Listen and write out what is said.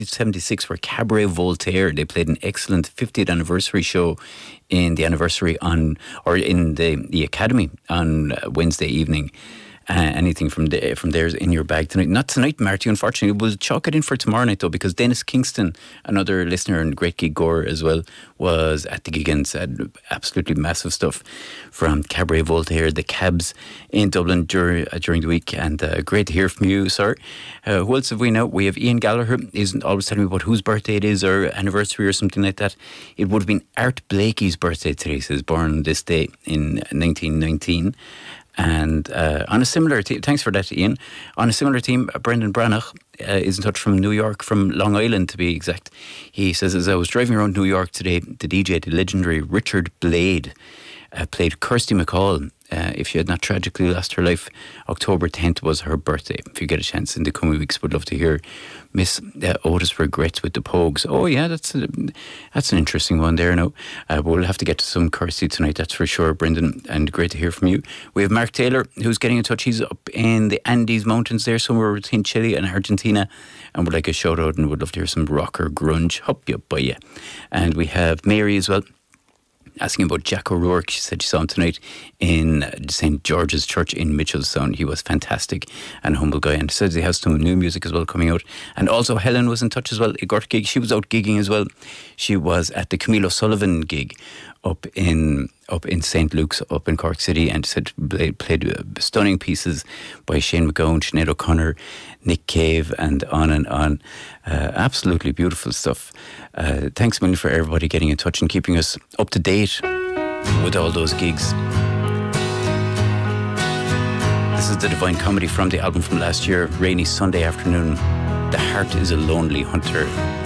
1976 were Cabaret Voltaire. They played an excellent 50th anniversary show in the in the Academy on Wednesday evening. Anything from there's in your bag tonight. Not tonight, Marty, unfortunately. We'll chalk it in for tomorrow night, though, because Dennis Kingston, another listener and great gig goer as well, was at the gig and said absolutely massive stuff from Cabaret Voltaire, the Cabs in Dublin during the week. And great to hear from you, sir. Who else have we now? We have Ian Gallagher. He's always telling me about whose birthday it is or anniversary or something like that. It would have been Art Blakey's birthday today. He says, born this day in 1919. And on a similar team, thanks for that, Ian. On a similar team, Brendan Branagh is in touch from New York, from Long Island to be exact. He says, as I was driving around New York today, the DJ, the legendary Richard Blade, played Kirsty MacColl. If she had not tragically lost her life, October 10th was her birthday. If you get a chance in the coming weeks, would love to hear Miss Otis Regrets with the Pogues. Oh yeah, that's an interesting one there now. But we'll have to get to some Kirsty tonight, that's for sure, Brendan, and great to hear from you. We have Mark Taylor, who's getting in touch. He's up in the Andes Mountains there, somewhere between Chile and Argentina, and would like a shout out and would love to hear some rock or grunge. Hope you buy you. And we have Mary as well, asking about Jack O'Rourke. She said she saw him tonight in St. George's Church in Mitchelstown. He was fantastic and humble guy, and says he has some new music as well coming out. And also Helen was in touch as well. Igor gig, she was out gigging as well. She was at the Camille O'Sullivan gig up in St. Luke's up in Cork City, and said played stunning pieces by Shane MacGowan, Sinead O'Connor, Nick Cave, and on. Absolutely beautiful stuff. Thanks a million for everybody getting in touch and keeping us up to date with all those gigs. This is the Divine Comedy from the album from last year, Rainy Sunday Afternoon. The Heart is a Lonely Hunter.